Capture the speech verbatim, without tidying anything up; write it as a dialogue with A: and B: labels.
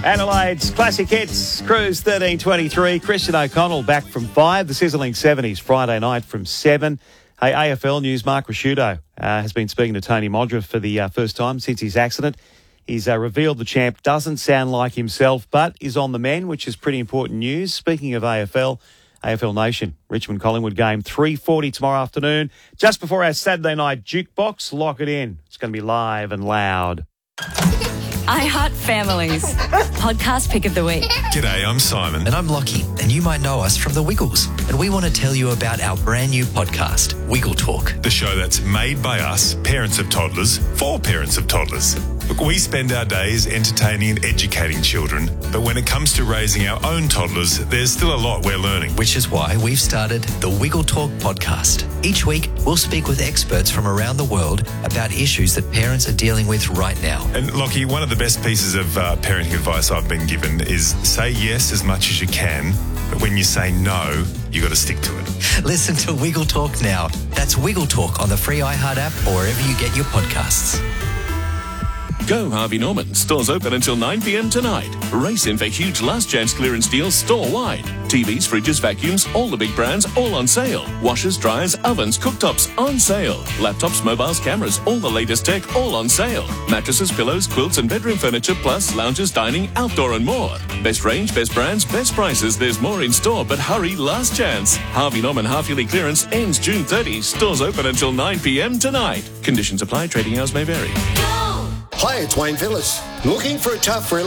A: Adelaide's classic hits, Cruise thirteen twenty-three. Christian O'Connell back from five. The sizzling seventies Friday night from seven. Hey, A F L News, Mark Rasciuto uh, has been speaking to Tony Modra for the uh, first time since his accident. He's uh, revealed the champ doesn't sound like himself, but is on the mend, which is pretty important news. Speaking of A F L, A F L Nation, Richmond-Collingwood game, three forty tomorrow afternoon. Just before our Saturday night jukebox, lock it in. It's going to be live and loud.
B: I Heart Families. Podcast pick of the week.
C: G'day, I'm Simon.
D: And I'm Lockie, and you might know us from The Wiggles. And we want to tell you about our brand new podcast, Wiggle Talk.
C: The show that's made by us, parents of toddlers, for parents of toddlers. Look, we spend our days entertaining and educating children, but when it comes to raising our own toddlers, there's still a lot we're learning.
D: Which is why we've started the Wiggle Talk podcast. Each week, we'll speak with experts from around the world about issues that parents are dealing with right now.
C: And Lockie, one of the best pieces of uh, parenting advice I've been given is say yes as much as you can, but when you say no, you got to stick to it.
D: Listen to Wiggle Talk now. That's Wiggle Talk on the free iHeart app or wherever you get your podcasts.
E: Go Harvey Norman. Stores open until nine p.m. tonight. Race in for huge last chance clearance deals store-wide. T Vs, fridges, vacuums, all the big brands, all on sale. Washers, dryers, ovens, cooktops, on sale. Laptops, mobiles, cameras, all the latest tech, all on sale. Mattresses, pillows, quilts and bedroom furniture, plus lounges, dining, outdoor and more. Best range, best brands, best prices. There's more in store, but hurry, last chance. Harvey Norman half-yearly clearance ends June thirtieth. Stores open until nine p.m. tonight. Conditions apply. Trading hours may vary.
F: Hi, it's Wayne Phillips. Looking for a tough